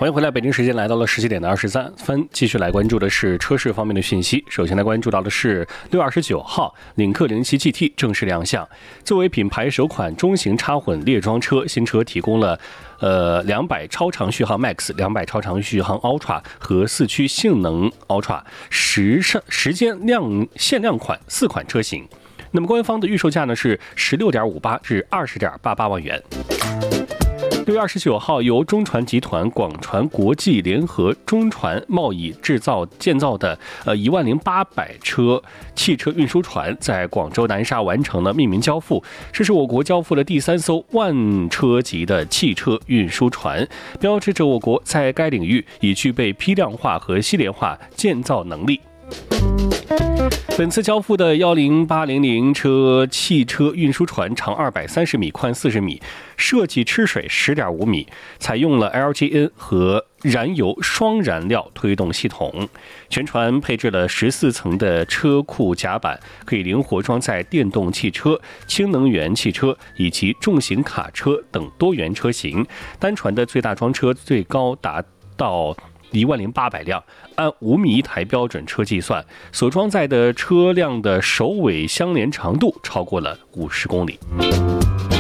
欢迎回来，北京时间来到了17:23，继续来关注的是车市方面的讯息。首先来关注到的是6月29号，领克07 GT 正式亮相。作为品牌首款中型插混列装车，新车提供了200超长续航 Max、200超长续航 Ultra 和4驱性能 Ultra 时间限量款4款车型。那么官方的预售价呢是16.58至20.88万元。6月29号，由中传集团、广传国际联合中传贸易建造的10800车汽车运输船在广州南沙完成了命名交付。这是我国交付的第3艘万车级的汽车运输船，标志着我国在该领域已具备批量化和系列化建造能力。本次交付的10800车汽车运输船长230米，宽40米，设计吃水10.5米，采用了 LGN 和燃油双燃料推动系统。全船配置了14层的车库甲板，可以灵活装载电动汽车、氢能源汽车以及重型卡车等多元车型。单船的最大装车最高达到10800辆，按5米一台标准车计算，所装载的车辆的首尾相连长度超过了50公里。